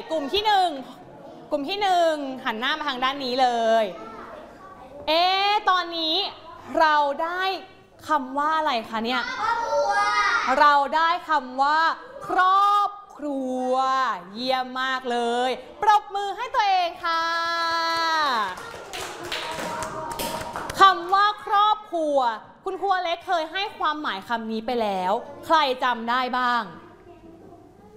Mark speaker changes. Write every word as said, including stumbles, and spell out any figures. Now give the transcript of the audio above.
Speaker 1: กลุ่มที่หนึ่งกลุ่มที่หนึ่งหันหน้ามาทางด้านนี้เลยเอ๊ะตอนนี้เราได้คำว่าอะไรคะเนี่ยเราได้คำว่าครอบครัวเยี่ยมมากเลยปรบมือให้ตัวเองค่ะคำว่าครอบครัวคุณครูเล็กเคยให้ความหมายคำนี้ไปแล้วใครจำได้บ้าง